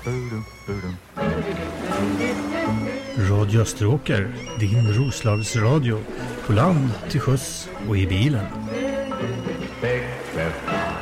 Radio Österåker, din Roslagsradio. På land, till sjöss och i bilen.